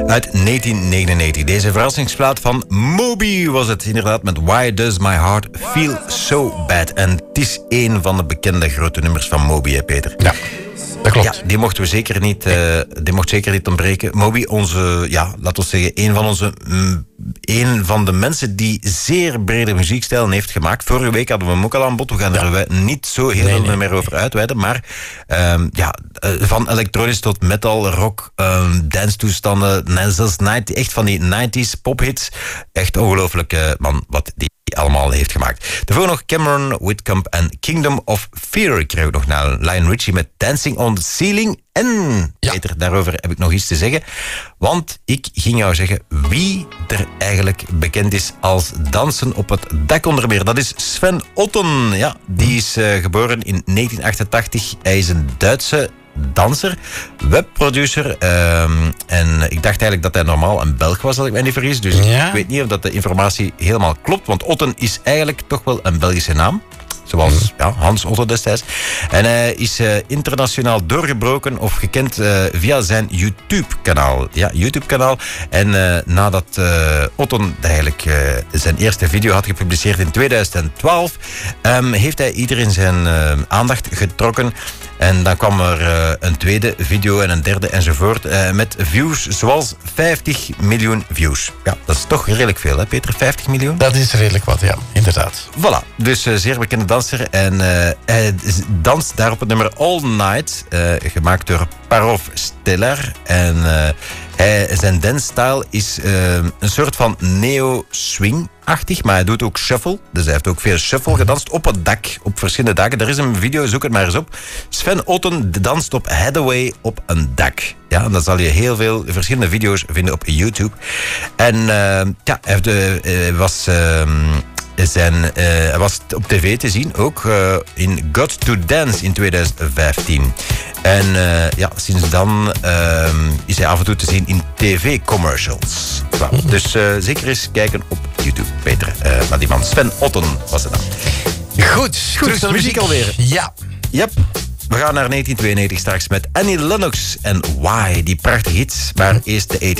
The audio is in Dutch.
Uit 1999. Deze verrassingsplaat van Moby was het inderdaad met Why Does My Heart Feel So Bad. En het is een van de bekende grote nummers van Moby, hè, Peter? Ja, dat klopt. Ja, die mochten we zeker niet, die mocht zeker niet ontbreken. Moby, onze, ja, laten we zeggen, een van de mensen die zeer brede muziekstijlen heeft gemaakt. Vorige week hadden we hem ook al aan bod. We gaan er niet zo heel veel meer over uitweiden. Maar van elektronisch tot metal, rock, dance-toestanden, zelfs echt van die 90s pophits. Echt ongelooflijk, man, wat die allemaal heeft gemaakt. Daarvoor nog Cameron Whitcomb en Kingdom of Fear. Ik kreeg ook nog naar Lionel Richie met Dancing on the Ceiling. En, Peter, daarover heb ik nog iets te zeggen. Want ik ging jou zeggen wie er eigenlijk bekend is als dansen op het dak onder meer. Dat is Sven Otten. Ja, die is geboren in 1988. Hij is een Duitse danser, webproducer. En ik dacht eigenlijk dat hij normaal een Belg was, als ik mij niet vergis. Dus ik weet niet of dat de informatie helemaal klopt. Want Otten is eigenlijk toch wel een Belgische naam. Zoals Hans Otten destijds. En hij is internationaal doorgebroken of gekend via zijn YouTube-kanaal. Ja, YouTube-kanaal. En nadat Otten eigenlijk zijn eerste video had gepubliceerd in 2012, heeft hij iedereen zijn aandacht getrokken. En dan kwam er een tweede video en een derde enzovoort. Met views zoals 50 miljoen views. Ja, dat is toch redelijk veel, hè Peter? 50 miljoen? Dat is redelijk wat, ja, inderdaad. Voilà, dus zeer bekende danser. En hij danst daar op het nummer All Night, gemaakt door Parov Stelar. En zijn dance-style is een soort van neo-swing-achtig, maar hij doet ook shuffle. Dus hij heeft ook veel shuffle gedanst op het dak, op verschillende daken. Er is een video, zoek het maar eens op. Sven Otten danst op Hathaway op een dak. Ja, en dan zal je heel veel verschillende video's vinden op YouTube. En hij was op tv te zien, ook in Got to Dance in 2015. En sinds dan is hij af en toe te zien in tv-commercials. Voilà. Dus zeker eens kijken op YouTube, Peter. Maar die man, Sven Otten was het dan. Goed, terug naar de muziek alweer. Ja. Yep. We gaan naar 1992 straks met Annie Lennox en Why, die prachtige hits. Maar eerst de